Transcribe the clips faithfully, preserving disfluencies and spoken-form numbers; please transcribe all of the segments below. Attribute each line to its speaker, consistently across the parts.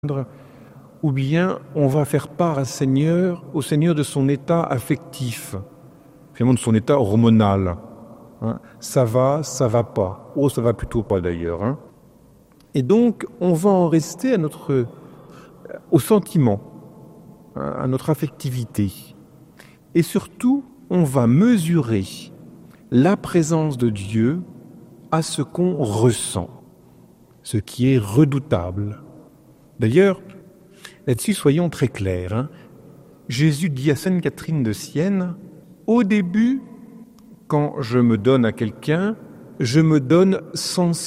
Speaker 1: ou bien on va faire part à Seigneur, au Seigneur de son état affectif, finalement de son état hormonal. Hein. Ça va, ça va pas. Oh, ça va plutôt pas d'ailleurs. Hein. Et donc, on va en rester à notre, au sentiment, hein, à notre affectivité. Et surtout, on va mesurer la présence de Dieu à ce qu'on ressent, ce qui est redoutable. D'ailleurs, là-dessus, soyons très clairs. Hein. Jésus dit à Sainte Catherine de Sienne, « Au début, quand je me donne à quelqu'un, je me donne sensiblement. »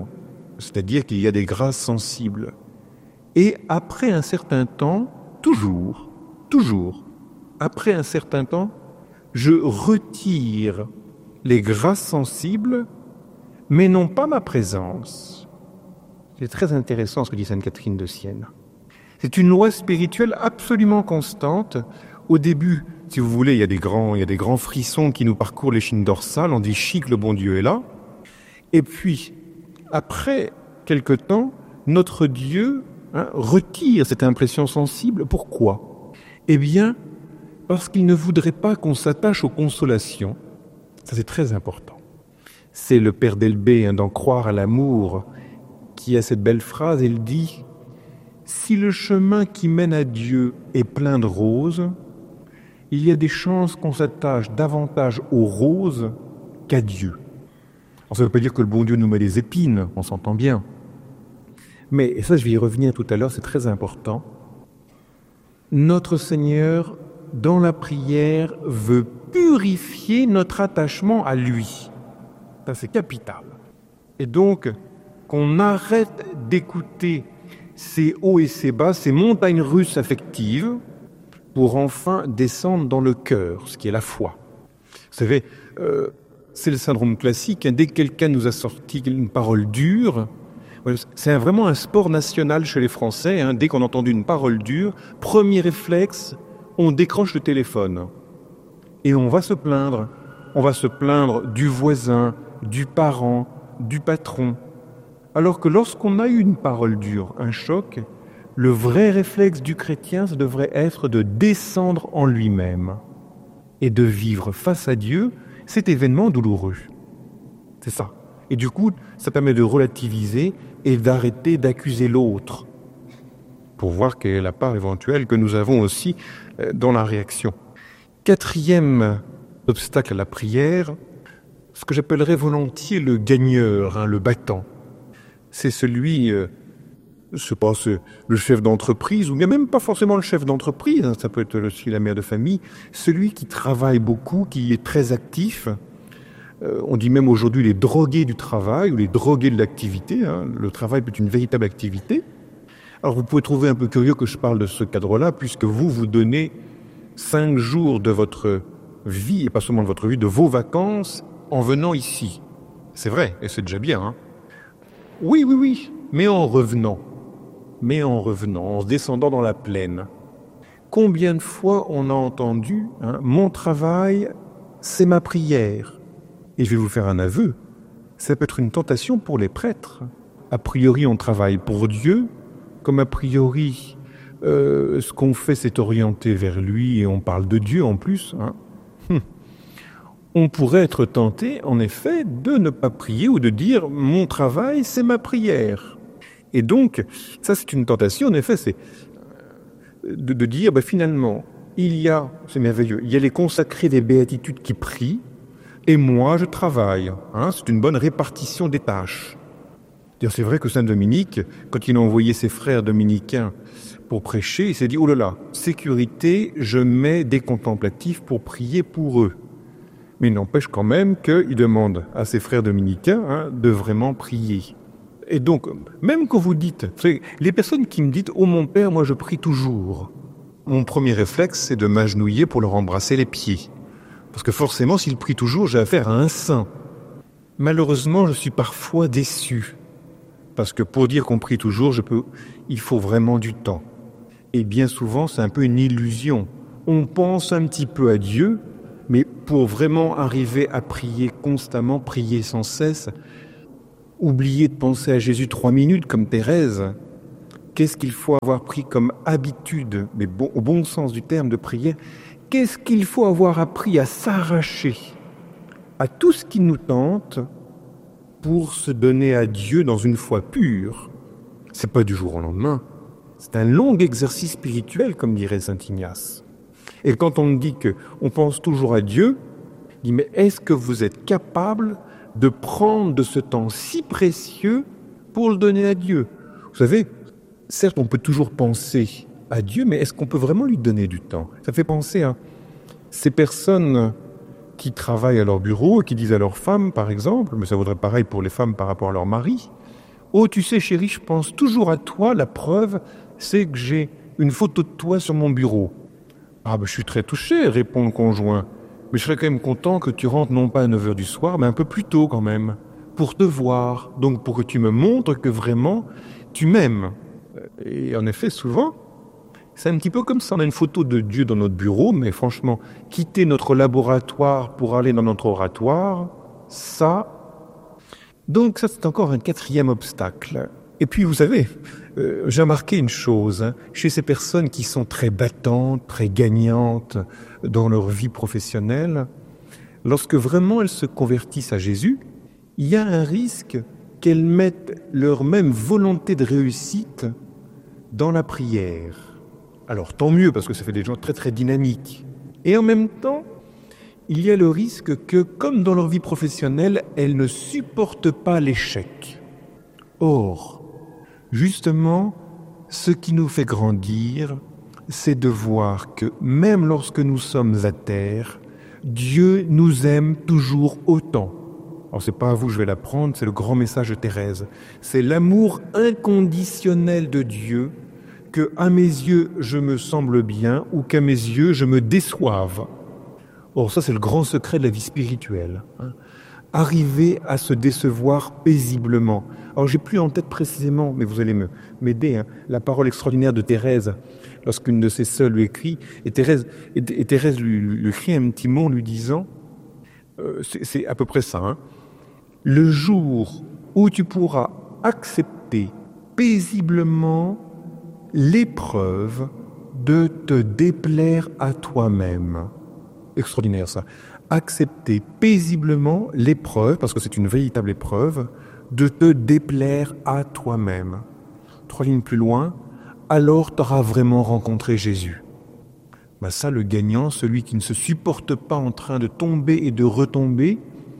Speaker 1: C'est-à-dire qu'il y a des grâces sensibles. Et après un certain temps, toujours, toujours, après un certain temps, je retire les grâces sensibles, mais non pas ma présence. C'est très intéressant ce que dit Sainte Catherine de Sienne. C'est une loi spirituelle absolument constante. Au début, si vous voulez, il y a des grands, il y a des grands frissons qui nous parcourent l'échine dorsale. On dit chic, le bon Dieu est là. Et puis, après quelque temps, notre Dieu hein, retire cette impression sensible. Pourquoi ? Eh bien, parce qu'il ne voudrait pas qu'on s'attache aux consolations. Ça, c'est très important. C'est le Père Delbé hein, d'en croire à l'amour qui a cette belle phrase. Il dit « Si le chemin qui mène à Dieu est plein de roses, il y a des chances qu'on s'attache davantage aux roses qu'à Dieu. » Alors, ça ne veut pas dire que le bon Dieu nous met des épines, on s'entend bien. Mais, et ça je vais y revenir tout à l'heure, c'est très important, notre Seigneur, dans la prière, veut purifier notre attachement à lui. Ça, c'est capital. Et donc, qu'on arrête d'écouter ces hauts et ces bas, ces montagnes russes affectives, pour enfin descendre dans le cœur, ce qui est la foi. Vous savez, euh, c'est le syndrome classique. Hein, dès que quelqu'un nous a sorti une parole dure, c'est vraiment un sport national chez les Français. Hein, dès qu'on a entendu une parole dure, premier réflexe, on décroche le téléphone. Et on va se plaindre. On va se plaindre du voisin, du parent, du patron. Alors que lorsqu'on a eu une parole dure, un choc, le vrai réflexe du chrétien, ça devrait être de descendre en lui-même et de vivre face à Dieu cet événement douloureux. C'est ça. Et du coup, ça permet de relativiser et d'arrêter d'accuser l'autre pour voir quelle est la part éventuelle que nous avons aussi dans la réaction. Quatrième obstacle à la prière, ce que j'appellerais volontiers le gagneur, hein, le battant. C'est celui, euh, je sais pas, c'est le chef d'entreprise, ou bien même pas forcément le chef d'entreprise, hein, ça peut être aussi la mère de famille, celui qui travaille beaucoup, qui est très actif. Euh, on dit même aujourd'hui les drogués du travail, ou les drogués de l'activité. Hein. Le travail peut être une véritable activité. Alors vous pouvez trouver un peu curieux que je parle de ce cadre-là, puisque vous, vous donnez cinq jours de votre vie, et pas seulement de votre vie, de vos vacances, en venant ici. C'est vrai, et c'est déjà bien. Hein. Oui, oui, oui, mais en revenant. Mais en revenant, en descendant dans la plaine. Combien de fois on a entendu hein, « Mon travail, c'est ma prière ». Et je vais vous faire un aveu, ça peut être une tentation pour les prêtres. A priori, on travaille pour Dieu, comme a priori, euh, ce qu'on fait, c'est orienté vers lui et on parle de Dieu en plus. Hein. Hum. On pourrait être tenté, en effet, de ne pas prier ou de dire « mon travail, c'est ma prière ». Et donc, ça c'est une tentation, en effet, c'est de, de dire bah, finalement, il y a, c'est merveilleux, il y a les consacrés des béatitudes qui prient, et moi je travaille. Hein, c'est une bonne répartition des tâches. C'est vrai que Saint Dominique, quand il a envoyé ses frères dominicains pour prêcher, il s'est dit « Oh là là, sécurité, je mets des contemplatifs pour prier pour eux ». Mais il n'empêche quand même qu'il demande à ses frères dominicains hein, de vraiment prier. Et donc, même quand vous dites, les personnes qui me disent « Oh mon père, moi je prie toujours », mon premier réflexe c'est de m'agenouiller pour leur embrasser les pieds. Parce que forcément, s'ils prient toujours, j'ai affaire à un saint. Malheureusement, je suis parfois déçu. Parce que pour dire qu'on prie toujours, je peux, il faut vraiment du temps. Et bien souvent, c'est un peu une illusion. On pense un petit peu à Dieu, mais pour vraiment arriver à prier constamment, prier sans cesse, oublier de penser à Jésus trois minutes comme Thérèse, Qu'est-ce qu'il faut avoir pris comme habitude, mais bon, au bon sens du terme de prière? Qu'est-ce qu'il faut avoir appris à s'arracher à tout ce qui nous tente pour se donner à Dieu dans une foi pure? C'est pas du jour au lendemain. C'est un long exercice spirituel, comme dirait saint Ignace. Et quand on dit qu'on pense toujours à Dieu, on dit, mais est-ce que vous êtes capable de prendre de ce temps si précieux pour le donner à Dieu? Vous savez, certes, on peut toujours penser à Dieu, mais est-ce qu'on peut vraiment lui donner du temps? Ça fait penser à ces personnes qui travaillent à leur bureau et qui disent à leur femme, par exemple, mais ça vaudrait pareil pour les femmes par rapport à leur mari, « Oh, tu sais, chérie, je pense toujours à toi, la preuve, c'est que j'ai une photo de toi sur mon bureau. » Ah ben, je suis très touché, répond le conjoint, mais je serais quand même content que tu rentres non pas à neuf heures du soir, mais un peu plus tôt quand même, pour te voir, donc pour que tu me montres que vraiment tu m'aimes. Et en effet, souvent, c'est un petit peu comme ça. On a une photo de Dieu dans notre bureau, mais franchement, quitter notre laboratoire pour aller dans notre oratoire, ça... Donc ça, c'est encore un quatrième obstacle. Et puis, vous savez, euh, j'ai remarqué une chose, hein, chez ces personnes qui sont très battantes, très gagnantes dans leur vie professionnelle, lorsque vraiment elles se convertissent à Jésus, il y a un risque qu'elles mettent leur même volonté de réussite dans la prière. Alors tant mieux, parce que ça fait des gens très très dynamiques. Et en même temps, il y a le risque que, comme dans leur vie professionnelle, elles ne supportent pas l'échec. Or, justement, ce qui nous fait grandir, c'est de voir que même lorsque nous sommes à terre, Dieu nous aime toujours autant. Alors c'est pas à vous que je vais l'apprendre, c'est le grand message de Thérèse. C'est l'amour inconditionnel de Dieu que, à mes yeux, je me semble bien ou qu'à mes yeux, je me déçoive. Or ça, c'est le grand secret de la vie spirituelle. Hein. Arriver à se décevoir paisiblement. Alors j'ai plus en tête précisément, mais vous allez me, m'aider, hein, la parole extraordinaire de Thérèse, lorsqu'une de ses sœurs lui écrit, et Thérèse, et, et Thérèse lui, lui écrit un petit mot en lui disant, euh, c'est, c'est à peu près ça, hein, le jour où tu pourras accepter paisiblement l'épreuve de te déplaire à toi-même. Extraordinaire ça. Accepter paisiblement l'épreuve, parce que c'est une véritable épreuve, de te déplaire à toi-même. Trois lignes plus loin, alors tu auras vraiment rencontré Jésus. Ben ça, le gagnant, celui qui ne se supporte pas en train de tomber et de retomber,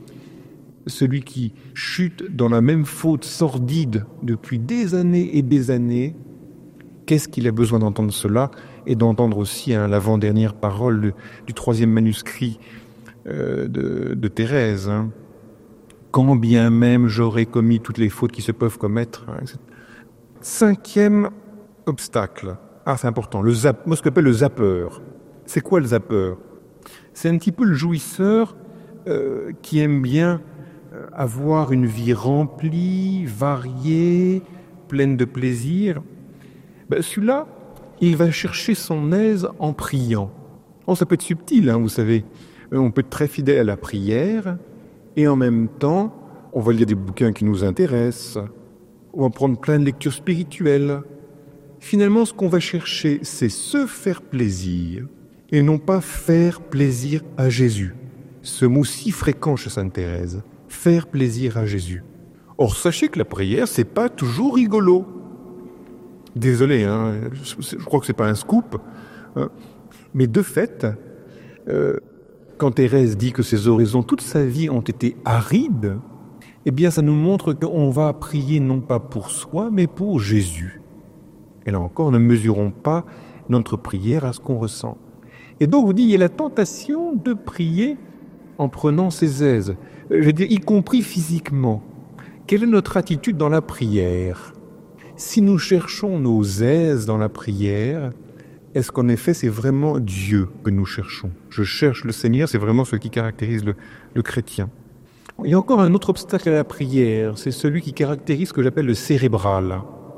Speaker 1: celui qui chute dans la même faute sordide depuis des années et des années, qu'est-ce qu'il a besoin d'entendre cela et d'entendre aussi hein, l'avant-dernière parole de, du troisième manuscrit euh, de, de Thérèse. Hein. Quand bien même j'aurais commis toutes les fautes qui se peuvent commettre. Hein. Cinquième obstacle. Ah, c'est important. Le zap, moi, ce qu'on appelle le zappeur. C'est quoi le zappeur? C'est un petit peu le jouisseur euh, qui aime bien euh, avoir une vie remplie, variée, pleine de plaisir. Ben, celui-là, il va chercher son aise en priant. Oh, ça peut être subtil, hein, vous savez. On peut être très fidèle à la prière et en même temps, on va lire des bouquins qui nous intéressent. On va prendre plein de lectures spirituelles. Finalement, ce qu'on va chercher, c'est se faire plaisir et non pas faire plaisir à Jésus. Ce mot si fréquent chez sainte Thérèse, faire plaisir à Jésus. Or, sachez que la prière, c'est pas toujours rigolo. Désolé, hein, je, je crois que c'est pas un scoop, hein, mais de fait, euh, quand Thérèse dit que ses oraisons toute sa vie ont été arides, eh bien, ça nous montre qu'on va prier non pas pour soi, mais pour Jésus. Et là encore, ne mesurons pas notre prière à ce qu'on ressent. Et donc, vous dites, il y a la tentation de prier en prenant ses aises, je veux dire, y compris physiquement. Quelle est notre attitude dans la prière ? Si nous cherchons nos aises dans la prière, est-ce qu'en effet c'est vraiment Dieu que nous cherchons? Je cherche le Seigneur, c'est vraiment ce qui caractérise le, le chrétien. Il y a encore un autre obstacle à la prière, c'est celui qui caractérise ce que j'appelle le cérébral.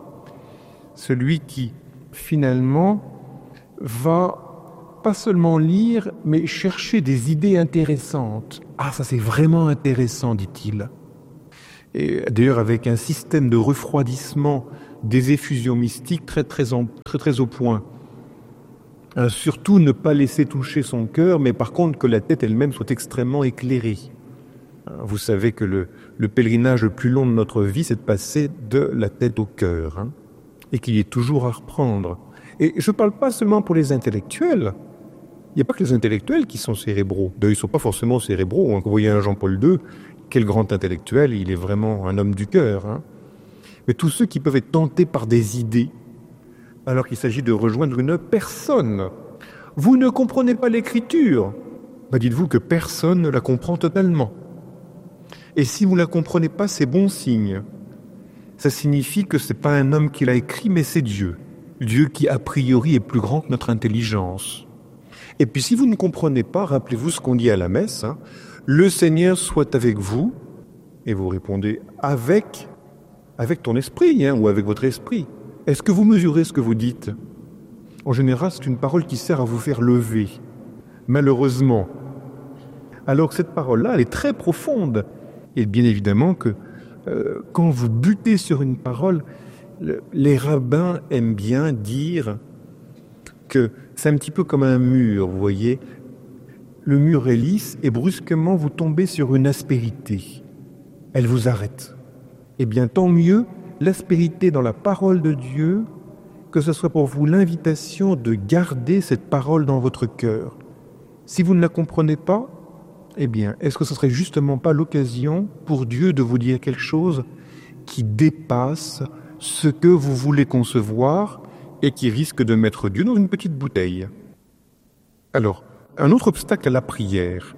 Speaker 1: Celui qui, finalement, va pas seulement lire, mais chercher des idées intéressantes. Ah, ça c'est vraiment intéressant, dit-il. Et d'ailleurs, avec un système de refroidissement des effusions mystiques très très, en, très, très au point. Euh, surtout ne pas laisser toucher son cœur, mais par contre que la tête elle-même soit extrêmement éclairée. Vous savez que le, le pèlerinage le plus long de notre vie, c'est de passer de la tête au cœur, hein, et qu'il y ait toujours à reprendre. Et je ne parle pas seulement pour les intellectuels. Il n'y a pas que les intellectuels qui sont cérébraux. D'ailleurs, ils ne sont pas forcément cérébraux. Quand vous voyez un Jean-Paul deux, quel grand intellectuel, il est vraiment un homme du cœur. Hein. Mais tous ceux qui peuvent être tentés par des idées, alors qu'il s'agit de rejoindre une personne. Vous ne comprenez pas l'écriture. Ben dites-vous que personne ne la comprend totalement. Et si vous ne la comprenez pas, c'est bon signe. Ça signifie que ce n'est pas un homme qui l'a écrit, mais c'est Dieu. Dieu qui, a priori, est plus grand que notre intelligence. Et puis si vous ne comprenez pas, rappelez-vous ce qu'on dit à la messe. Hein, le Seigneur soit avec vous. Et vous répondez avec, avec ton esprit, hein, ou avec votre esprit. Est-ce que vous mesurez ce que vous dites ? En général, c'est une parole qui sert à vous faire lever. Malheureusement. Alors que cette parole-là, elle est très profonde. Et bien évidemment que euh, quand vous butez sur une parole, le, les rabbins aiment bien dire que c'est un petit peu comme un mur, vous voyez. Le mur est lisse et brusquement vous tombez sur une aspérité. Elle vous arrête. Eh bien tant mieux, l'aspérité dans la parole de Dieu, que ce soit pour vous l'invitation de garder cette parole dans votre cœur. Si vous ne la comprenez pas, eh bien, est-ce que ce serait justement pas l'occasion pour Dieu de vous dire quelque chose qui dépasse ce que vous voulez concevoir et qui risque de mettre Dieu dans une petite bouteille ? Alors, un autre obstacle à la prière,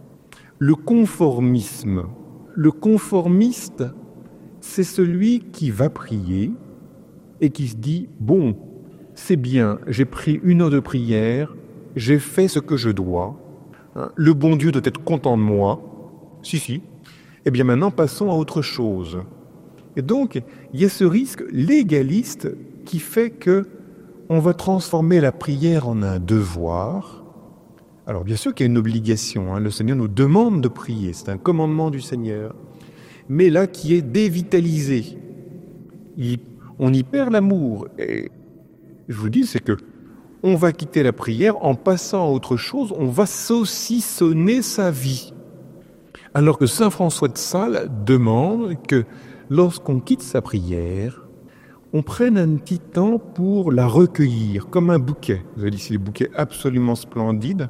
Speaker 1: le conformisme. Le conformiste, c'est celui qui va prier et qui se dit « Bon, c'est bien, j'ai pris une heure de prière, j'ai fait ce que je dois. » Le bon Dieu doit être content de moi. Si, si. Eh bien maintenant, passons à autre chose. Et donc, il y a ce risque légaliste qui fait que on va transformer la prière en un devoir. Alors bien sûr qu'il y a une obligation. Hein. Le Seigneur nous demande de prier. C'est un commandement du Seigneur. Mais là, qui est dévitalisé. Il, on y perd l'amour. Et je vous dis, c'est que on va quitter la prière en passant à autre chose, on va saucissonner sa vie. Alors que saint François de Sales demande que lorsqu'on quitte sa prière, on prenne un petit temps pour la recueillir, comme un bouquet. Vous avez ici des bouquets absolument splendides.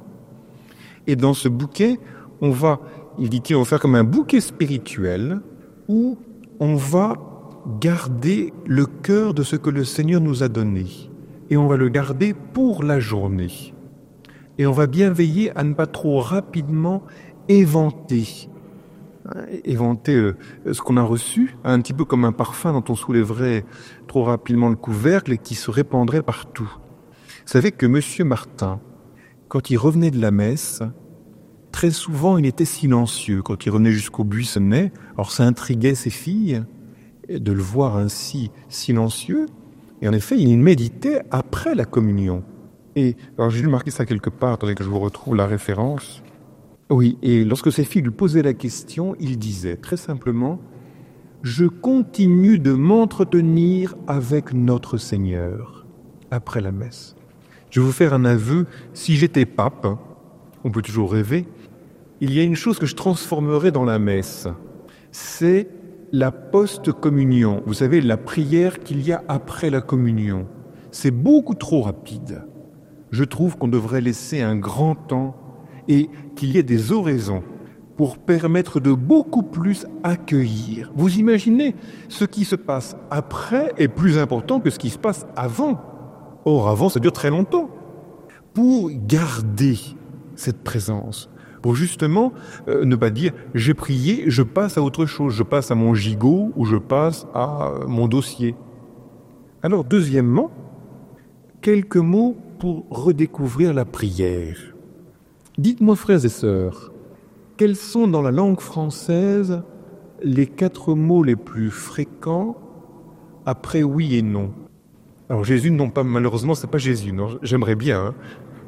Speaker 1: Et dans ce bouquet, on va, il dit qu'on va faire comme un bouquet spirituel où on va garder le cœur de ce que le Seigneur nous a donné. Et on va le garder pour la journée. Et on va bien veiller à ne pas trop rapidement éventer. Éventer ce qu'on a reçu, un petit peu comme un parfum dont on soulèverait trop rapidement le couvercle et qui se répandrait partout. Vous savez que Monsieur Martin, quand il revenait de la messe, très souvent il était silencieux. Quand il revenait jusqu'au buissonnet, alors ça intriguait ses filles de le voir ainsi silencieux. Et en effet, il méditait après la communion. Et alors j'ai dû marquer ça quelque part, attendez que je vous retrouve la référence. Oui, et lorsque ses filles lui posaient la question, il disait très simplement « Je continue de m'entretenir avec notre Seigneur après la messe. » Je vais vous faire un aveu, si j'étais pape, on peut toujours rêver, il y a une chose que je transformerais dans la messe, c'est la post-communion, vous savez, la prière qu'il y a après la communion. C'est beaucoup trop rapide. Je trouve qu'on devrait laisser un grand temps et qu'il y ait des oraisons pour permettre de beaucoup plus accueillir. Vous imaginez, ce qui se passe après est plus important que ce qui se passe avant. Or, avant, ça dure très longtemps. Pour garder cette présence, pour justement euh, ne pas dire « j'ai prié, je passe à autre chose, je passe à mon gigot ou je passe à mon dossier ». Alors, deuxièmement, quelques mots pour redécouvrir la prière. Dites-moi, frères et sœurs, quels sont dans la langue française les quatre mots les plus fréquents après oui et non? Alors Jésus, non pas, malheureusement, c'est pas Jésus, non, j'aimerais bien. Hein.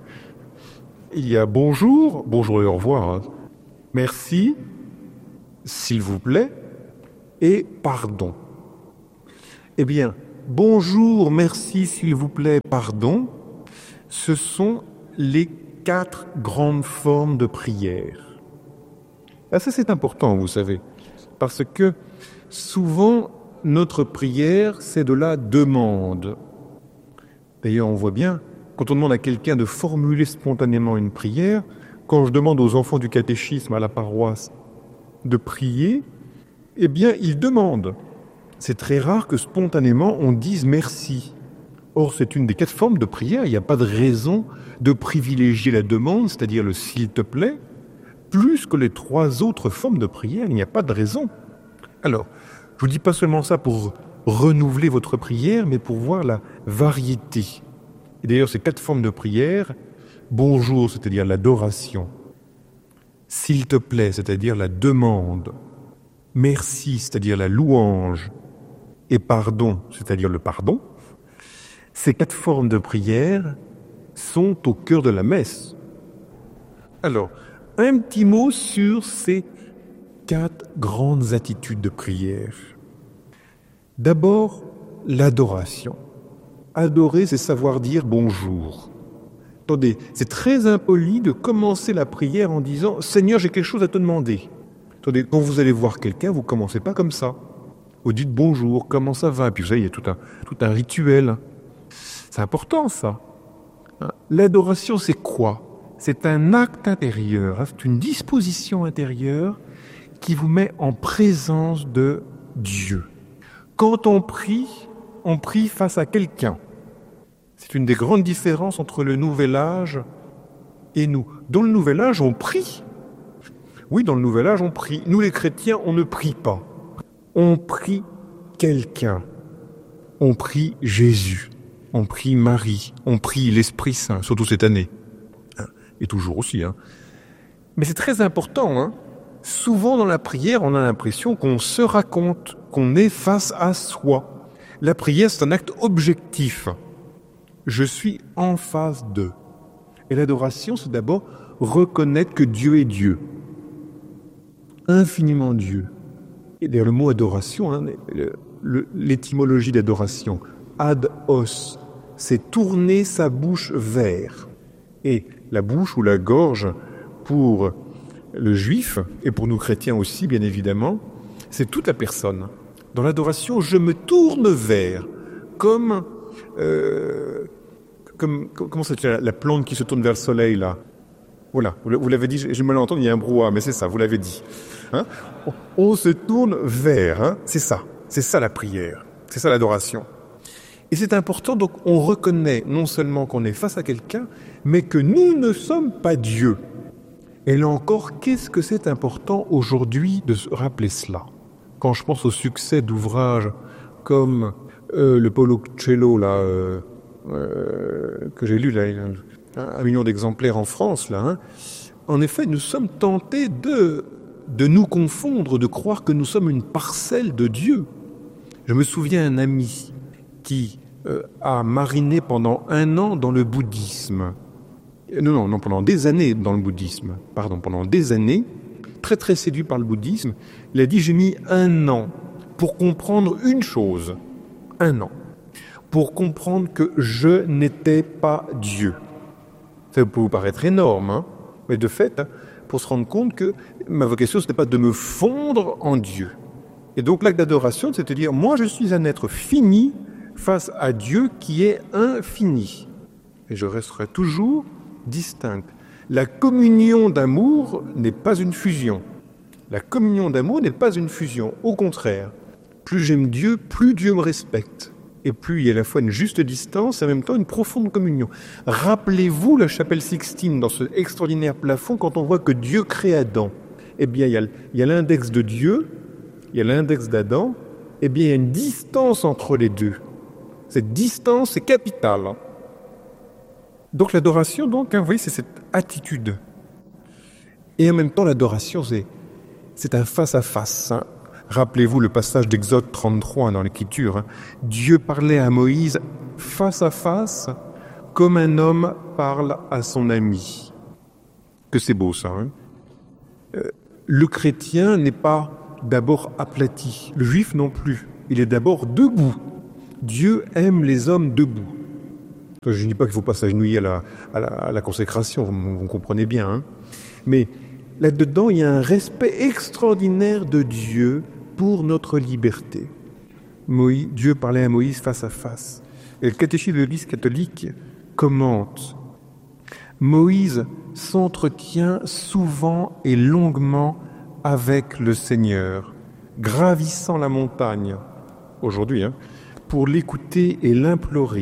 Speaker 1: Il y a bonjour, bonjour et au revoir, hein. Merci, s'il vous plaît, et pardon. Eh bien, bonjour, merci, s'il vous plaît, pardon, ce sont les quatre grandes formes de prière. Ah, ça c'est important, vous savez, parce que souvent notre prière c'est de la demande. D'ailleurs on voit bien, quand on demande à quelqu'un de formuler spontanément une prière, quand je demande aux enfants du catéchisme à la paroisse de prier, eh bien ils demandent. C'est très rare que spontanément on dise merci. Or c'est une des quatre formes de prière, il n'y a pas de raison de privilégier la demande, c'est-à-dire le s'il te plaît, plus que les trois autres formes de prière, il n'y a pas de raison. Alors, je vous dis pas seulement ça pour renouveler votre prière, mais pour voir la variété. Et d'ailleurs, ces quatre formes de prière, bonjour, c'est-à-dire l'adoration, s'il te plaît, c'est-à-dire la demande, merci, c'est-à-dire la louange, et pardon, c'est-à-dire le pardon, ces quatre formes de prière sont au cœur de la messe. Alors, un petit mot sur ces quatre grandes attitudes de prière. D'abord, l'adoration. Adorer, c'est savoir dire bonjour. Attendez, c'est très impoli de commencer la prière en disant « Seigneur, j'ai quelque chose à te demander ». Attendez, quand vous allez voir quelqu'un, vous ne commencez pas comme ça. Vous dites « Bonjour, comment ça va ?» Puis vous savez, il y a tout un, tout un rituel. C'est important, ça. L'adoration, c'est quoi ? C'est un acte intérieur, c'est une disposition intérieure qui vous met en présence de Dieu. Quand on prie, on prie face à quelqu'un. C'est une des grandes différences entre le Nouvel Âge et nous. Dans le Nouvel Âge, on prie. Oui, dans le Nouvel Âge, on prie. Nous, les chrétiens, on ne prie pas. On prie quelqu'un. On prie Jésus. On prie Marie. On prie l'Esprit Saint, surtout cette année. Et toujours aussi. Hein. Mais c'est très important. Hein. Souvent dans la prière, on a l'impression qu'on se raconte, qu'on est face à soi. La prière, c'est un acte objectif. Je suis en face d'eux. Et l'adoration, c'est d'abord reconnaître que Dieu est Dieu. Infiniment Dieu. Et d'ailleurs, le mot adoration, hein, le, le, l'étymologie d'adoration, ad os, c'est tourner sa bouche vers. Et la bouche ou la gorge, pour le juif, et pour nous chrétiens aussi, bien évidemment, c'est toute la personne. Dans l'adoration, je me tourne vers, comme, euh, comme comment ça s'appelle, la plante qui se tourne vers le soleil, là. Voilà, vous l'avez dit, j'ai mal entendu, il y a un brouhaha, mais c'est ça, vous l'avez dit. Hein, on se tourne vers, hein, c'est ça, c'est ça la prière, c'est ça l'adoration. Et c'est important, donc on reconnaît non seulement qu'on est face à quelqu'un, mais que nous ne sommes pas Dieu. Et là encore, qu'est-ce que c'est important aujourd'hui de se rappeler cela ? Quand je pense au succès d'ouvrages comme euh, le Paulo Coelho, là, euh, euh, que j'ai lu, là, un million d'exemplaires en France, là, hein, en effet, nous sommes tentés de, de nous confondre, de croire que nous sommes une parcelle de Dieu. Je me souviens d'un ami qui euh, a mariné pendant un an dans le bouddhisme. Non, non, non, pendant des années dans le bouddhisme. Pardon, pendant des années, très très séduit par le bouddhisme. Il a dit, j'ai mis un an pour comprendre une chose. Un an. Pour comprendre que je n'étais pas Dieu. Ça peut vous paraître énorme, hein, mais de fait, hein, pour se rendre compte que ma vocation, ce n'est pas de me fondre en Dieu. Et donc l'acte d'adoration, c'est de dire, moi je suis un être fini face à Dieu qui est infini. Et je resterai toujours distinct. La communion d'amour n'est pas une fusion. La communion d'amour n'est pas une fusion. Au contraire, plus j'aime Dieu, plus Dieu me respecte. Et plus il y a à la fois une juste distance et en même temps une profonde communion. Rappelez-vous la chapelle Sixtine dans ce extraordinaire plafond quand on voit que Dieu crée Adam. Eh bien, il y a, il y a l'index de Dieu, il y a l'index d'Adam, eh bien, il y a une distance entre les deux. Cette distance est capitale. Donc l'adoration, donc, hein, vous voyez, c'est cette attitude. Et en même temps, l'adoration, c'est, c'est un face-à-face. Hein. Rappelez-vous le passage d'Exode trente-trois dans l'Écriture. Hein. Dieu parlait à Moïse face-à-face comme un homme parle à son ami. Que c'est beau, ça. Hein. Euh, le chrétien n'est pas d'abord aplati. Le juif non plus. Il est d'abord debout. Dieu aime les hommes debout. Je ne dis pas qu'il ne faut pas s'agenouiller à la, à la, à la consécration, vous, vous comprenez bien. Hein. Mais là-dedans, il y a un respect extraordinaire de Dieu pour notre liberté. Moïse, Dieu parlait à Moïse face à face. Et le catéchisme de l'Église catholique commente. Moïse s'entretient souvent et longuement avec le Seigneur, gravissant la montagne, aujourd'hui, hein, pour l'écouter et l'implorer.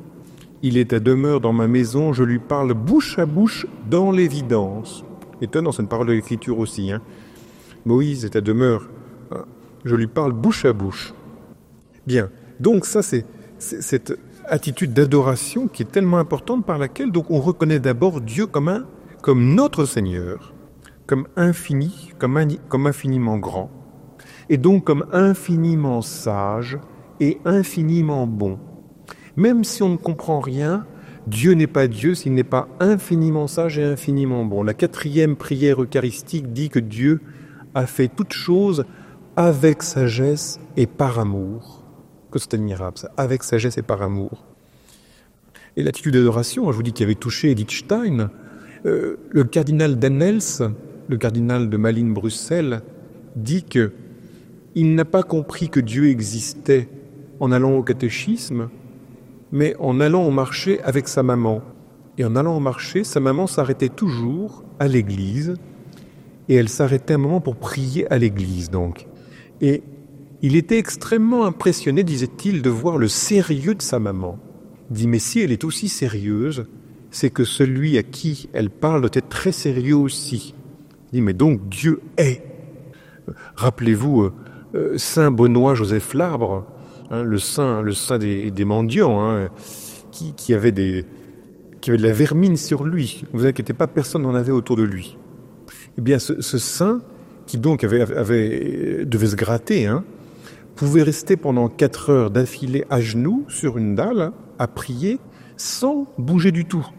Speaker 1: Il est à demeure dans ma maison, je lui parle bouche à bouche dans l'évidence. Étonnant, c'est une parole de l'Écriture aussi. Hein. Moïse est à demeure, je lui parle bouche à bouche. Bien, donc ça c'est, c'est cette attitude d'adoration qui est tellement importante par laquelle donc on reconnaît d'abord Dieu comme, un, comme notre Seigneur, comme infini, comme, un, comme infiniment grand, et donc comme infiniment sage et infiniment bon. Même si on ne comprend rien, Dieu n'est pas Dieu s'il n'est pas infiniment sage et infiniment bon. La quatrième prière eucharistique dit que Dieu a fait toutes choses avec sagesse et par amour. Que c'est admirable ça, avec sagesse et par amour. Et l'attitude d'adoration, je vous dis qu'il avait touché Edith Stein, euh, le cardinal Dennels, le cardinal de Malines-Bruxelles, dit que il n'a pas compris que Dieu existait en allant au catéchisme, mais en allant au marché avec sa maman. Et en allant au marché, sa maman s'arrêtait toujours à l'église, et elle s'arrêtait un moment pour prier à l'église, donc. Et il était extrêmement impressionné, disait-il, de voir le sérieux de sa maman. Il dit, mais si elle est aussi sérieuse, c'est que celui à qui elle parle doit être très sérieux aussi. Il dit, mais donc Dieu est. Rappelez-vous, euh, euh, Saint Benoît Joseph Labre, hein, le saint, le saint des, des mendiants, hein, qui, qui, avait des, qui avait de la vermine sur lui. Ne vous inquiétez pas, personne n'en avait autour de lui. Eh bien, ce, ce saint, qui donc avait, avait, devait se gratter, hein, pouvait rester pendant quatre heures d'affilée à genoux sur une dalle, à prier, sans bouger du tout.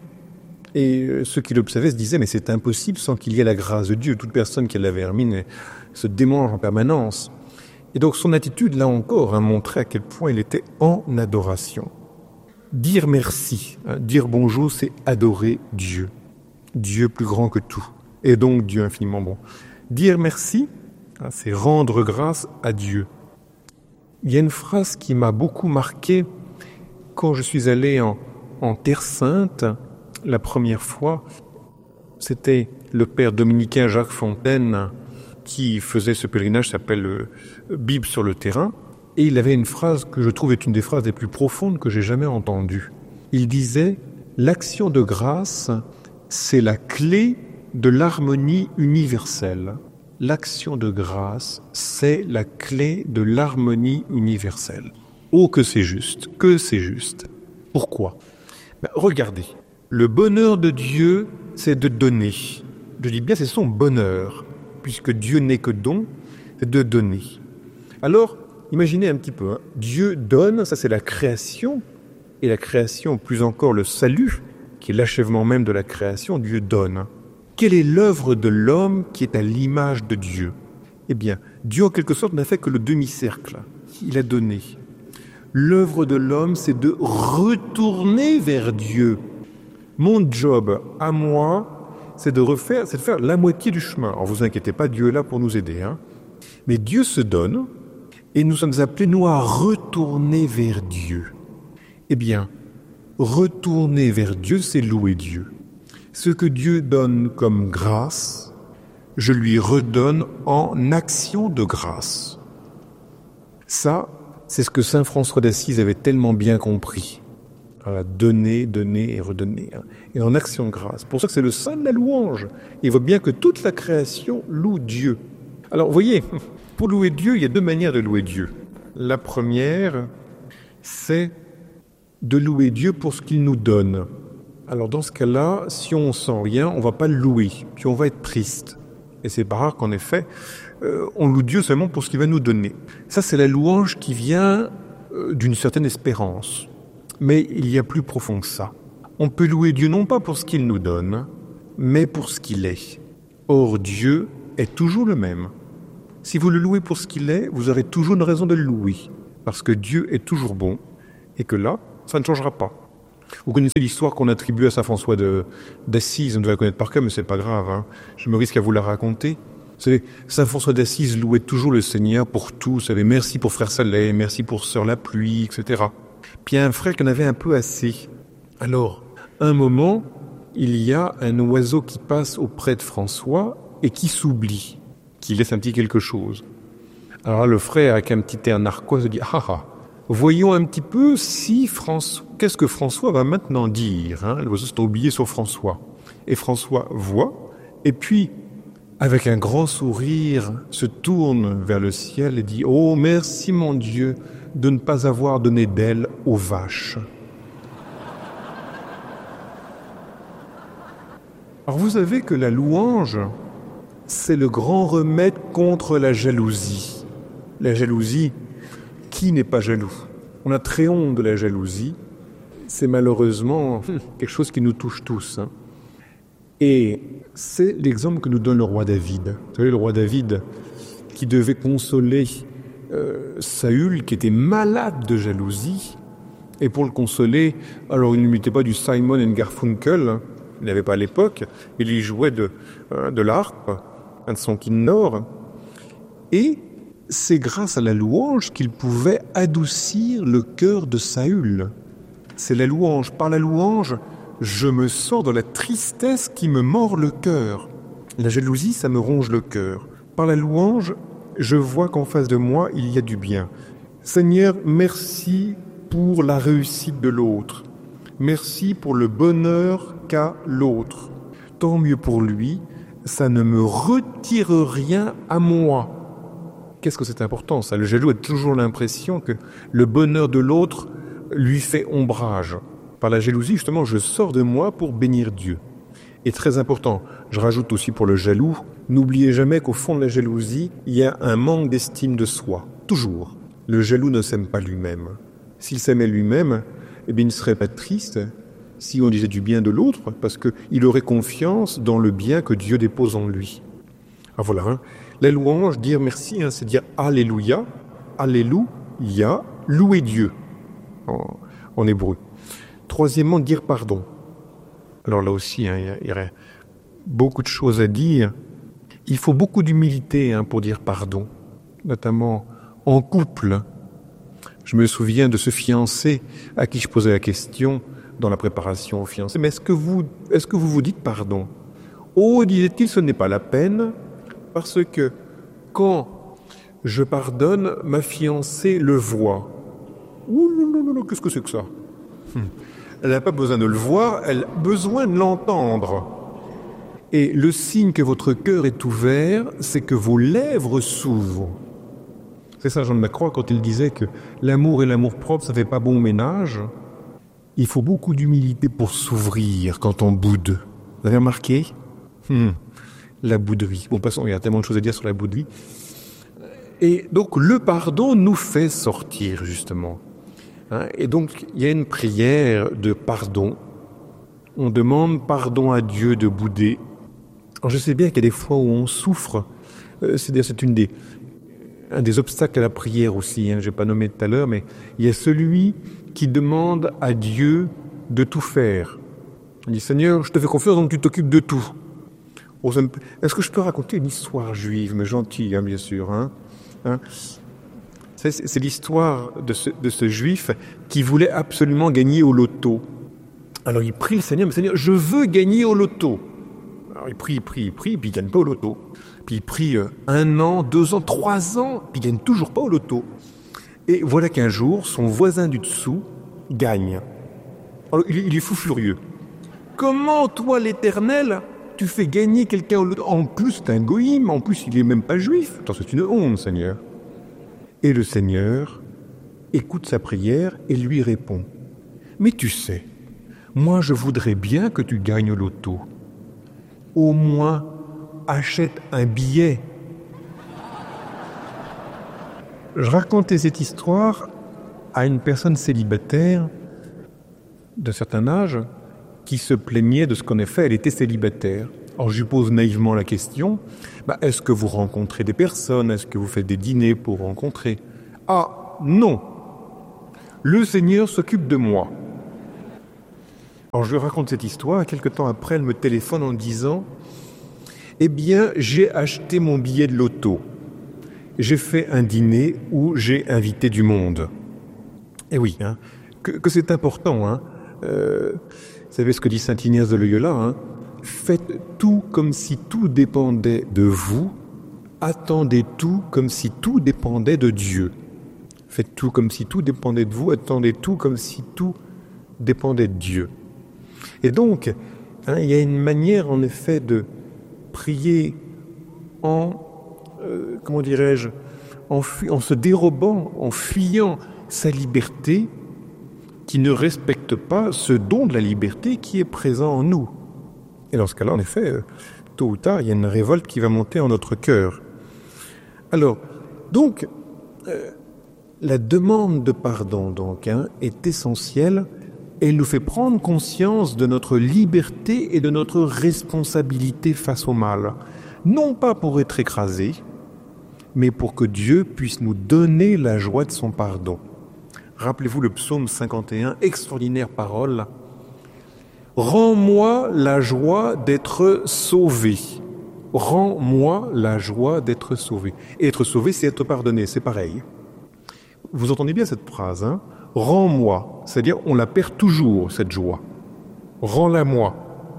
Speaker 1: Et ceux qui l'observaient se disaient, mais c'est impossible sans qu'il y ait la grâce de Dieu. Toute personne qui a la vermine se démange en permanence. Et donc son attitude, là encore, hein, montrait à quel point il était en adoration. Dire merci, hein, dire bonjour, c'est adorer Dieu. Dieu plus grand que tout. Et donc Dieu infiniment bon. Dire merci, hein, c'est rendre grâce à Dieu. Il y a une phrase qui m'a beaucoup marqué quand je suis allé en, en Terre Sainte la première fois. C'était le père dominicain Jacques Fontaine qui faisait ce pèlerinage, qui s'appelle euh, Bible sur le terrain. Et il avait une phrase que je trouve est une des phrases les plus profondes que j'ai jamais entendues. Il disait « L'action de grâce, c'est la clé de l'harmonie universelle. » L'action de grâce, c'est la clé de l'harmonie universelle. Oh, que c'est juste, que c'est juste. Pourquoi ? Ben, regardez, le bonheur de Dieu, c'est de donner. Je dis bien, c'est son bonheur, puisque Dieu n'est que don, c'est de donner. Alors, imaginez un petit peu, hein, Dieu donne, ça c'est la création, et la création, plus encore le salut, qui est l'achèvement même de la création, Dieu donne. Quelle est l'œuvre de l'homme qui est à l'image de Dieu ? Eh bien, Dieu en quelque sorte n'a fait que le demi-cercle. Il a donné. L'œuvre de l'homme, c'est de retourner vers Dieu. Mon job, à moi, c'est de refaire, c'est de faire la moitié du chemin. Alors vous inquiétez pas, Dieu est là pour nous aider. Hein. Mais Dieu se donne, et nous sommes appelés, nous, à retourner vers Dieu. Eh bien, retourner vers Dieu, c'est louer Dieu. Ce que Dieu donne comme grâce, je lui redonne en action de grâce. Ça, c'est ce que saint François d'Assise avait tellement bien compris. Voilà, donner, donner et redonner. Hein. Et en action de grâce. C'est pour ça que c'est le saint de la louange. Il voit bien que toute la création loue Dieu. Alors, vous voyez, pour louer Dieu, il y a deux manières de louer Dieu. La première, c'est de louer Dieu pour ce qu'il nous donne. Alors dans ce cas-là, si on sent rien, on ne va pas le louer, puis on va être triste. Et c'est pas rare qu'en effet, euh, on loue Dieu seulement pour ce qu'il va nous donner. Ça, c'est la louange qui vient euh, d'une certaine espérance. Mais il y a plus profond que ça. On peut louer Dieu non pas pour ce qu'il nous donne, mais pour ce qu'il est. Or, Dieu est toujours le même. Si vous le louez pour ce qu'il est, vous aurez toujours une raison de le louer. Parce que Dieu est toujours bon. Et que là, ça ne changera pas. Vous connaissez l'histoire qu'on attribue à saint François de, d'Assise, on devait la connaître par cœur, mais c'est pas grave, hein. Je me risque à vous la raconter. C'est, saint François d'Assise louait toujours le Seigneur pour tout, vous savez, merci pour frère Saleh, merci pour sœur la pluie, et cetera. Puis il y a un frère qui en avait un peu assez. Alors, un moment, il y a un oiseau qui passe auprès de François et qui s'oublie, qui laisse un petit quelque chose. Alors là, le frère, avec un petit air narquois, se dit « Ah ah, voyons un petit peu si François, qu'est-ce que François va maintenant dire, hein ?» L'oiseau s'est oublié sur François. Et François voit, et puis, avec un grand sourire, se tourne vers le ciel et dit « Oh, merci mon Dieu de ne pas avoir donné d'ailes aux vaches. » Alors vous savez que la louange, c'est le grand remède contre la jalousie. La jalousie, qui n'est pas jaloux? On a très honte de la jalousie. C'est malheureusement quelque chose qui nous touche tous, hein. Et c'est l'exemple que nous donne le roi David. Vous savez, le roi David qui devait consoler euh, Saül, qui était malade de jalousie. Et pour le consoler, alors il ne mettait pas du Simon and Garfunkel, hein. Il n'avait pas à l'époque, il y jouait de, euh, de l'harpe, un de son kinnor. Et c'est grâce à la louange qu'il pouvait adoucir le cœur de Saül. C'est la louange. Par la louange, je me sors de la tristesse qui me mord le cœur. La jalousie, ça me ronge le cœur. Par la louange, je vois qu'en face de moi, il y a du bien. Seigneur, merci pour la réussite de l'autre. Merci pour le bonheur qu'a l'autre. Tant mieux pour lui, ça ne me retire rien à moi. Qu'est-ce que c'est important, ça? Le jaloux a toujours l'impression que le bonheur de l'autre lui fait ombrage. Par la jalousie, justement, je sors de moi pour bénir Dieu. Et très important, je rajoute aussi pour le jaloux, n'oubliez jamais qu'au fond de la jalousie, il y a un manque d'estime de soi. Toujours. Le jaloux ne s'aime pas lui-même. S'il s'aimait lui-même, eh bien, il ne serait pas triste si on disait du bien de l'autre, parce qu'il aurait confiance dans le bien que Dieu dépose en lui. Ah voilà, hein. La louange, dire merci, hein, c'est dire Alléluia, Alléluia, louer Dieu, en, en hébreu. Troisièmement, dire pardon. Alors là aussi, hein, il y aurait beaucoup de choses à dire. Il faut beaucoup d'humilité, hein, pour dire pardon, notamment en couple. Je me souviens de ce fiancé à qui je posais la question dans la préparation au fiancé. Mais est-ce que vous, est-ce que vous vous dites pardon? Oh, disait-il, ce n'est pas la peine, parce que quand je pardonne, ma fiancée le voit. Ouh, non, non, non, qu'est-ce que c'est que ça? hum. Elle n'a pas besoin de le voir, elle a besoin de l'entendre. Et le signe que votre cœur est ouvert, c'est que vos lèvres s'ouvrent. C'est ça Jean de Macroix quand il disait que l'amour et l'amour propre, ça ne fait pas bon ménage. Il faut beaucoup d'humilité pour s'ouvrir quand on boude. Vous avez remarqué? hum, La bouderie. Bon, passons, il y a tellement de choses à dire sur la bouderie. Et donc, le pardon nous fait sortir, justement. Hein, et donc, il y a une prière de pardon. On demande pardon à Dieu de bouder. Alors, je sais bien qu'il y a des fois où on souffre. Euh, c'est, c'est une des... un des obstacles à la prière aussi, hein, je n'ai pas nommé tout à l'heure, mais il y a celui qui demande à Dieu de tout faire. Il dit, Seigneur, je te fais confiance, donc tu t'occupes de tout. Oh, ça me... Est-ce que je peux raconter une histoire juive, mais gentille, hein, bien sûr, hein, hein c'est, c'est l'histoire de ce, de ce juif qui voulait absolument gagner au loto. Alors il prie le Seigneur, mais Seigneur, je veux gagner au loto. Alors il prie, il prie, il prie, puis il ne gagne pas au loto. Puis il prie un an, deux ans, trois ans, puis il ne gagne toujours pas au loto. Et voilà qu'un jour, son voisin du dessous gagne. Alors il, il est fou furieux. Comment, toi, l'Éternel, tu fais gagner quelqu'un au loto? En plus, c'est un goïm, en plus, il n'est même pas juif. Attends, c'est une honte, Seigneur. Et le Seigneur écoute sa prière et lui répond. Mais tu sais, moi, je voudrais bien que tu gagnes au loto. Au moins, achète un billet. Je racontais cette histoire à une personne célibataire d'un certain âge qui se plaignait de ce qu'en effet elle était célibataire. Alors je lui pose naïvement la question, bah, est-ce que vous rencontrez des personnes? Est-ce que vous faites des dîners pour rencontrer? Ah non. Le Seigneur s'occupe de moi. Alors je lui raconte cette histoire, et quelque temps après, elle me téléphone en disant « Eh bien, j'ai acheté mon billet de loto. J'ai fait un dîner où j'ai invité du monde. » Et oui, hein, que, que c'est important. Hein. Euh, vous savez ce que dit saint Ignace de Loyola, hein, faites tout comme si tout dépendait de vous, attendez tout comme si tout dépendait de Dieu. Faites tout comme si tout dépendait de vous, attendez tout comme si tout dépendait de Dieu. Et donc, hein, il y a une manière en effet de prier en, euh, comment dirais-je, en, fu- en se dérobant, en fuyant sa liberté, qui ne respecte pas ce don de la liberté qui est présent en nous. Et dans ce cas-là, en effet, euh, tôt ou tard, il y a une révolte qui va monter en notre cœur. Alors, donc, euh, la demande de pardon, donc, hein, est essentielle. Elle nous fait prendre conscience de notre liberté et de notre responsabilité face au mal. Non pas pour être écrasés, mais pour que Dieu puisse nous donner la joie de son pardon. Rappelez-vous le psaume cinquante et un, extraordinaire parole. « Rends-moi la joie d'être sauvé. Rends-moi la joie d'être sauvé. » Et être sauvé, c'est être pardonné, c'est pareil. Vous entendez bien cette phrase, hein ? Rends-moi, c'est-à-dire on la perd toujours, cette joie. Rends-la-moi.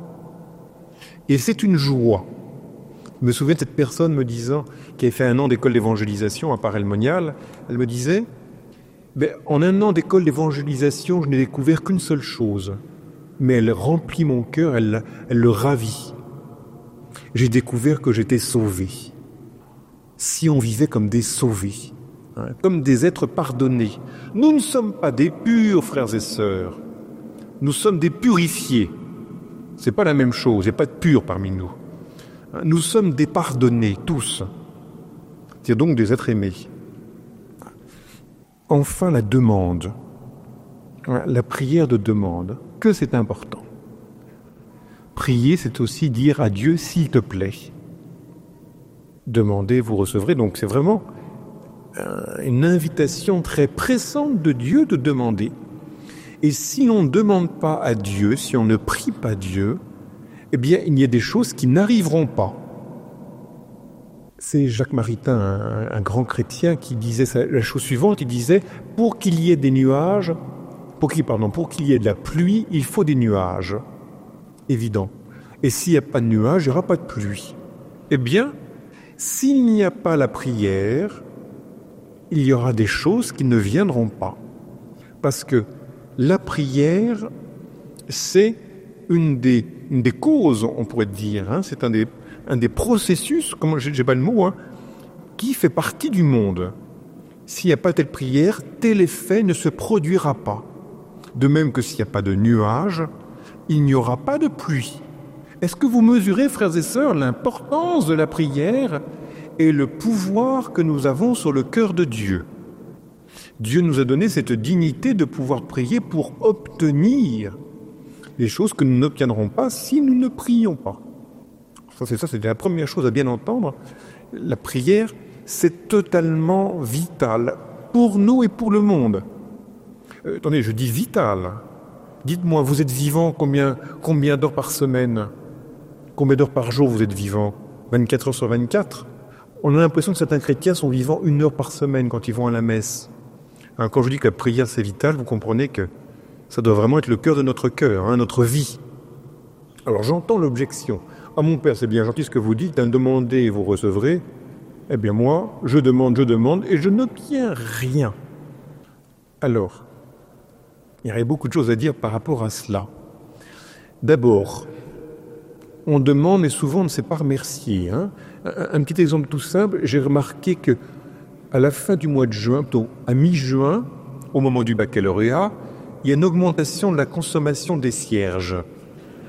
Speaker 1: Et c'est une joie. Je me souviens de cette personne me disant, qui avait fait un an d'école d'évangélisation à Paray-le-Monial, elle me disait, ben, en un an d'école d'évangélisation, je n'ai découvert qu'une seule chose, mais elle remplit mon cœur, elle, elle le ravit. J'ai découvert que j'étais sauvé. Si on vivait comme des sauvés, hein, comme des êtres pardonnés. Nous ne sommes pas des purs, frères et sœurs. Nous sommes des purifiés. C'est pas la même chose, il n'y a pas de purs parmi nous. Nous sommes des pardonnés, tous. C'est donc des êtres aimés. Enfin, la demande. La prière de demande. Que c'est important. Prier, c'est aussi dire à Dieu, s'il te plaît. Demandez, vous recevrez. Donc c'est vraiment une invitation très pressante de Dieu de demander. Et si l'on ne demande pas à Dieu, si on ne prie pas Dieu, eh bien, il y a des choses qui n'arriveront pas. C'est Jacques Maritain, un, un grand chrétien, qui disait la chose suivante, il disait « Pour qu'il y ait des nuages, pour qu'il, pardon, pour qu'il y ait de la pluie, il faut des nuages. » Évident. Et s'il n'y a pas de nuages, il n'y aura pas de pluie. Eh bien, s'il n'y a pas la prière, il y aura des choses qui ne viendront pas. Parce que la prière, c'est une des, une des causes, on pourrait dire, hein, c'est un des, un des processus, comment j'ai pas le mot, hein, qui fait partie du monde. S'il n'y a pas telle prière, tel effet ne se produira pas. De même que s'il n'y a pas de nuages, il n'y aura pas de pluie. Est-ce que vous mesurez, frères et sœurs, l'importance de la prière et le pouvoir que nous avons sur le cœur de Dieu ? Dieu nous a donné cette dignité de pouvoir prier pour obtenir des choses que nous n'obtiendrons pas si nous ne prions pas. Ça, c'est ça, c'est la première chose à bien entendre. La prière, c'est totalement vital pour nous et pour le monde. Euh, attendez, je dis vital. Dites-moi, vous êtes vivant combien, combien d'heures par semaine ? Combien d'heures par jour vous êtes vivant ? vingt-quatre heures sur vingt-quatre ? On a l'impression que certains chrétiens sont vivants une heure par semaine quand ils vont à la messe. Hein, quand je dis que la prière c'est vital, vous comprenez que ça doit vraiment être le cœur de notre cœur, hein, notre vie. Alors j'entends l'objection. Ah mon père, c'est bien gentil ce que vous dites, hein, demandez et vous recevrez. Eh bien moi, je demande, je demande et je n'obtiens rien. Alors, il y aurait beaucoup de choses à dire par rapport à cela. D'abord, on demande et souvent on ne sait pas remercier. Hein. Un, un petit exemple tout simple, j'ai remarqué que à la fin du mois de juin, plutôt à mi-juin, au moment du baccalauréat, il y a une augmentation de la consommation des cierges. Hein ?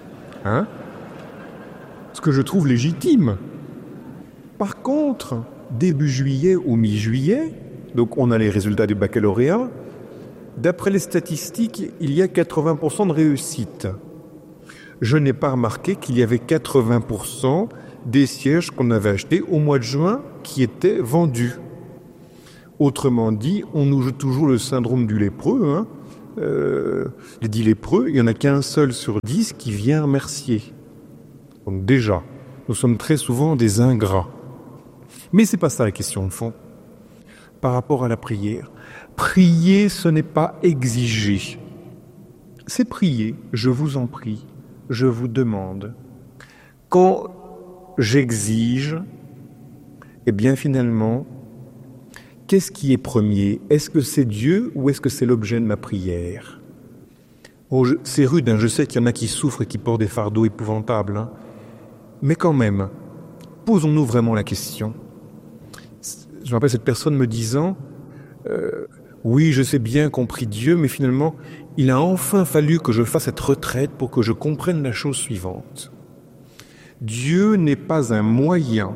Speaker 1: Ce que je trouve légitime. Par contre, début juillet ou mi-juillet, donc on a les résultats du baccalauréat, d'après les statistiques, il y a quatre-vingts pour cent de réussite. Je n'ai pas remarqué qu'il y avait quatre-vingts pour cent des sièges qu'on avait achetés au mois de juin qui étaient vendus. Autrement dit, on nous joue toujours le syndrome du lépreux. Hein. Euh, les dix lépreux, il n'y en a qu'un seul sur dix qui vient remercier. Donc déjà, nous sommes très souvent des ingrats. Mais c'est pas ça la question de fond. Par rapport à la prière, prier, ce n'est pas exiger. C'est prier, je vous en prie, je vous demande. Quand j'exige, eh bien finalement, qu'est-ce qui est premier? Est-ce que c'est Dieu ou est-ce que c'est l'objet de ma prière? Oh, je, c'est rude, hein, je sais qu'il y en a qui souffrent et qui portent des fardeaux épouvantables. Hein. Mais quand même, posons-nous vraiment la question. Je me rappelle cette personne me disant euh, « Oui, je sais bien qu'on prie Dieu, mais finalement, il a enfin fallu que je fasse cette retraite pour que je comprenne la chose suivante. Dieu n'est pas un moyen.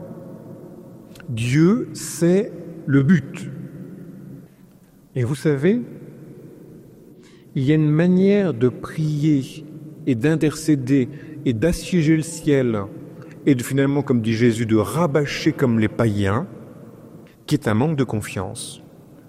Speaker 1: Dieu, c'est le but. Et vous savez, il y a une manière de prier et d'intercéder et d'assiéger le ciel et de finalement, comme dit Jésus, de rabâcher comme les païens, qui est un manque de confiance.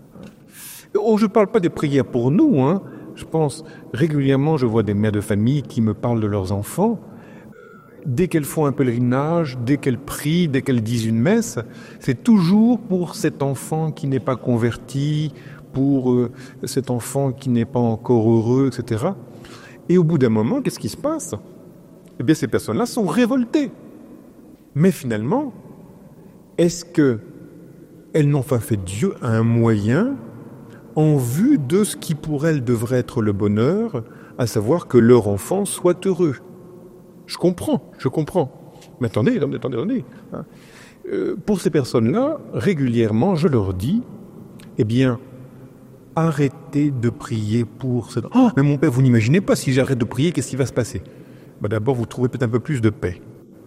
Speaker 1: Oh, je ne parle pas des prières pour nous, hein. Je pense régulièrement, je vois des mères de famille qui me parlent de leurs enfants. Dès qu'elles font un pèlerinage, dès qu'elles prient, dès qu'elles disent une messe, c'est toujours pour cet enfant qui n'est pas converti, pour euh, cet enfant qui n'est pas encore heureux, et cetera. Et au bout d'un moment, qu'est-ce qui se passe? Eh bien, ces personnes-là sont révoltées. Mais finalement, est-ce qu'elles n'ont pas fait Dieu un moyen en vue de ce qui pour elles devrait être le bonheur, à savoir que leur enfant soit heureux? Je comprends, je comprends. Mais attendez, attendez, attendez, attendez. Hein. Euh, pour ces personnes-là, régulièrement, je leur dis, eh bien, arrêtez de prier pour cette... Oh, mais mon père, vous n'imaginez pas, si j'arrête de prier, qu'est-ce qui va se passer? Ben d'abord, vous trouvez peut-être un peu plus de paix.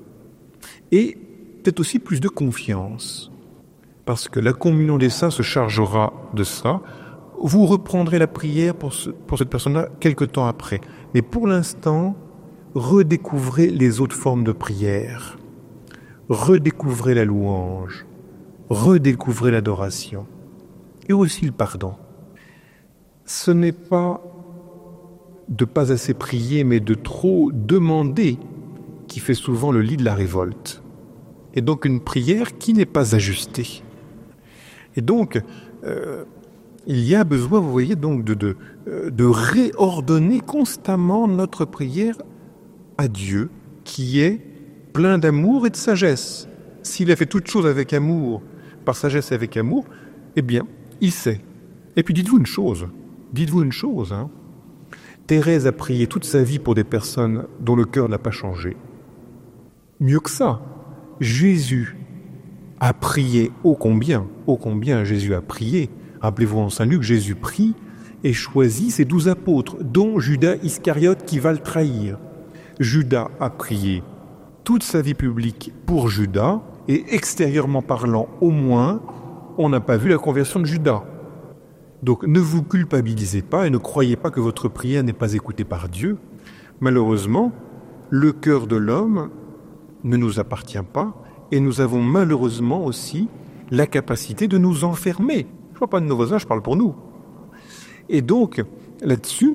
Speaker 1: Et peut-être aussi plus de confiance. Parce que la communion des saints se chargera de ça. Vous reprendrez la prière pour, ce, pour cette personne-là quelque temps après. Mais pour l'instant, redécouvrez les autres formes de prière. Redécouvrez la louange. Redécouvrez l'adoration. Et aussi le pardon. Ce n'est pas de pas assez prier, mais de trop demander qui fait souvent le lit de la révolte. Et donc une prière qui n'est pas ajustée. Et donc, euh, il y a besoin, vous voyez, donc de, de, de réordonner constamment notre prière à Dieu, qui est plein d'amour et de sagesse. S'il a fait toutes choses avec amour, par sagesse et avec amour, eh bien, il sait. Et puis dites-vous une chose, dites-vous une chose, hein. Thérèse a prié toute sa vie pour des personnes dont le cœur n'a pas changé. Mieux que ça, Jésus a prié, ô combien, ô combien Jésus a prié. Rappelez-vous en Saint Luc, Jésus prie et choisit ses douze apôtres, dont Judas Iscariote qui va le trahir. Judas a prié toute sa vie publique pour Judas, et extérieurement parlant au moins, on n'a pas vu la conversion de Judas. Donc ne vous culpabilisez pas et ne croyez pas que votre prière n'est pas écoutée par Dieu. Malheureusement, le cœur de l'homme ne nous appartient pas et nous avons malheureusement aussi la capacité de nous enfermer. Je ne parle pas de nos voisins, je parle pour nous. Et donc, là-dessus,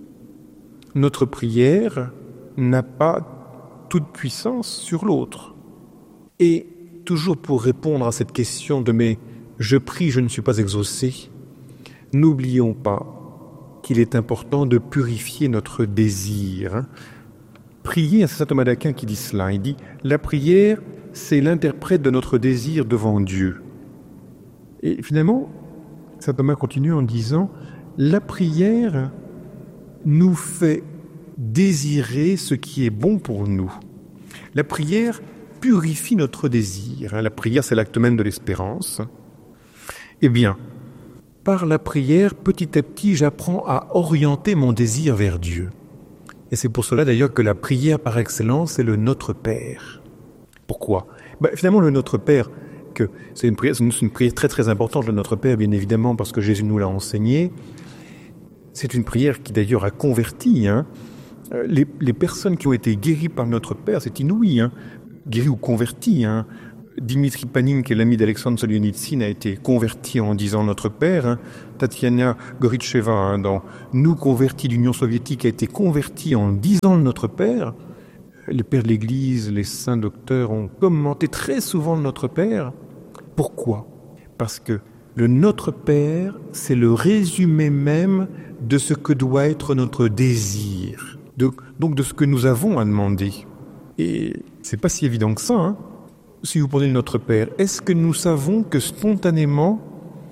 Speaker 1: notre prière n'a pas toute puissance sur l'autre. Et toujours pour répondre à cette question de « mais je prie, je ne suis pas exaucé », n'oublions pas qu'il est important de purifier notre désir. Prier, c'est saint Thomas d'Aquin qui dit cela. Il dit « la prière, c'est l'interprète de notre désir devant Dieu ». Et finalement, saint Thomas continue en disant « la prière nous fait désirer ce qui est bon pour nous ». La prière purifie notre désir. La prière, c'est l'acte même de l'espérance. Eh bien, par la prière, petit à petit, j'apprends à orienter mon désir vers Dieu. Et c'est pour cela d'ailleurs que la prière par excellence, c'est le Notre Père. Pourquoi ? Ben, finalement, le Notre Père, que c'est une prière, c'est une prière très très importante, le Notre Père, bien évidemment, parce que Jésus nous l'a enseigné. C'est une prière qui d'ailleurs a converti. Hein. Les, les personnes qui ont été guéries par le Notre Père, c'est inouï, hein. Guéries ou converties, hein. Dimitri Panin, qui est l'ami d'Alexandre Solzhenitsyn, a été converti en disant Notre Père. Hein. Tatiana Goritcheva, hein, dans Nous convertis d'Union soviétique, a été convertie en disant Notre Père. Les pères de l'Église, les saints docteurs ont commenté très souvent le Notre Père. Pourquoi ? Parce que le Notre Père, c'est le résumé même de ce que doit être notre désir, de, donc de ce que nous avons à demander. Et c'est pas si évident que ça, hein. Si vous prenez le Notre Père, est-ce que nous savons que spontanément,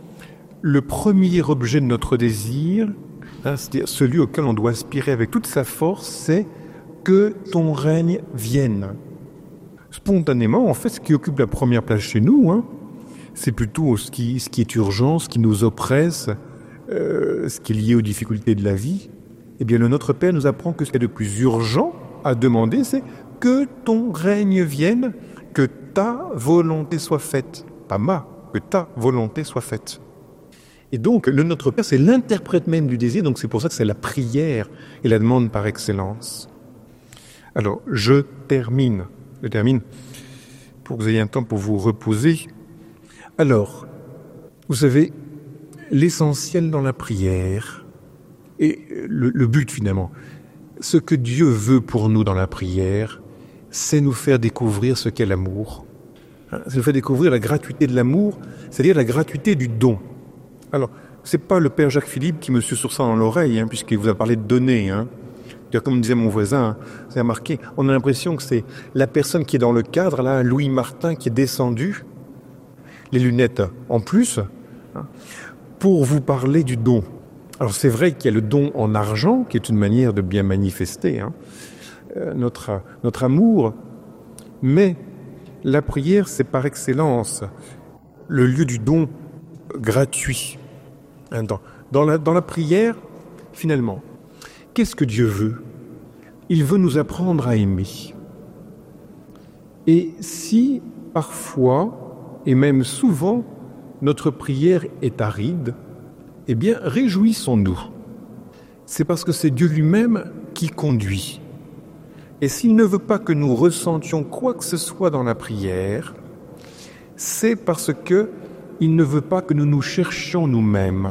Speaker 1: le premier objet de notre désir, hein, c'est-à-dire celui auquel on doit aspirer avec toute sa force, c'est que ton règne vienne. Spontanément, en fait, ce qui occupe la première place chez nous, hein, c'est plutôt ce qui, ce qui est urgent, ce qui nous oppresse, euh, ce qui est lié aux difficultés de la vie. Eh bien, le Notre Père nous apprend que ce qui est de plus urgent à demander, c'est que ton règne vienne, que ta volonté soit faite. Pas ma, que ta volonté soit faite. Et donc, le Notre Père, c'est l'interprète même du désir, donc c'est pour ça que c'est la prière et la demande par excellence. Alors, je termine, je termine, pour que vous ayez un temps pour vous reposer. Alors, vous savez, l'essentiel dans la prière, et le, le but finalement, ce que Dieu veut pour nous dans la prière, c'est nous faire découvrir ce qu'est l'amour. C'est nous faire découvrir la gratuité de l'amour, c'est-à-dire la gratuité du don. Alors, c'est pas le Père Jacques Philippe qui me susurre ça dans l'oreille, hein, puisqu'il vous a parlé de donner. Hein. Comme disait mon voisin, vous avez remarqué, on a l'impression que c'est la personne qui est dans le cadre, là, Louis Martin, qui est descendu, les lunettes en plus, hein, pour vous parler du don. Alors c'est vrai qu'il y a le don en argent, qui est une manière de bien manifester hein, euh, notre, notre amour, mais la prière, c'est par excellence le lieu du don gratuit. Hein, dans, dans, la, dans la prière, finalement, qu'est-ce que Dieu veut ? Il veut nous apprendre à aimer. Et si, parfois, et même souvent, notre prière est aride, eh bien, réjouissons-nous. C'est parce que c'est Dieu lui-même qui conduit. Et s'il ne veut pas que nous ressentions quoi que ce soit dans la prière, c'est parce que il ne veut pas que nous nous cherchions nous-mêmes.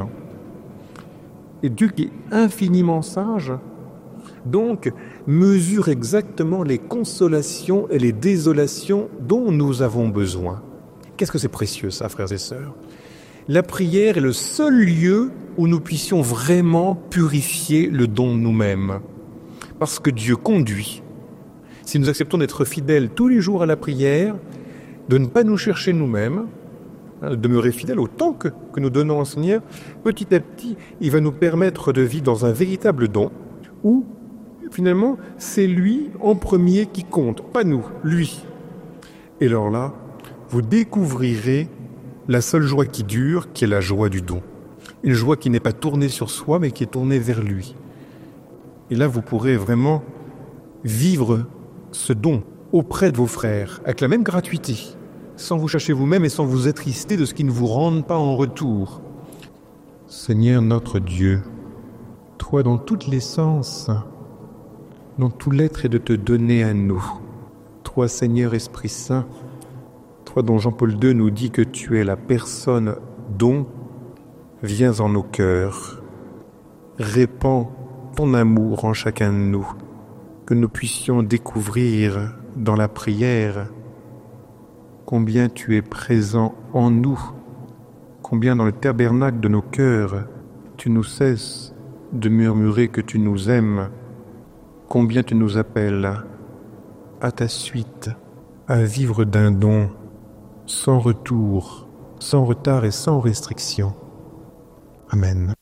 Speaker 1: Et Dieu qui est infiniment sage, donc, mesure exactement les consolations et les désolations dont nous avons besoin. Qu'est-ce que c'est précieux, ça, frères et sœurs ? La prière est le seul lieu où nous puissions vraiment purifier le don de nous-mêmes. Parce que Dieu conduit. Si nous acceptons d'être fidèles tous les jours à la prière, de ne pas nous chercher nous-mêmes, de demeurer fidèles autant que, que nous donnons au Seigneur, petit à petit, il va nous permettre de vivre dans un véritable don où, finalement, c'est lui en premier qui compte, pas nous, lui. Et alors là, vous découvrirez la seule joie qui dure, qui est la joie du don. Une joie qui n'est pas tournée sur soi, mais qui est tournée vers lui. Et là, vous pourrez vraiment vivre ce don auprès de vos frères, avec la même gratuité, sans vous chercher vous-même et sans vous attrister de ce qui ne vous rende pas en retour. Seigneur notre Dieu, toi dans tous les sens, dont tout l'être est de te donner à nous. Toi, Seigneur Esprit Saint, toi dont Jean-Paul deux nous dit que tu es la personne dont viens en nos cœurs. Répands ton amour en chacun de nous, que nous puissions découvrir dans la prière combien tu es présent en nous, combien dans le tabernacle de nos cœurs tu nous cesses de murmurer que tu nous aimes, combien tu nous appelles à ta suite, à vivre d'un don sans retour, sans retard et sans restriction. Amen.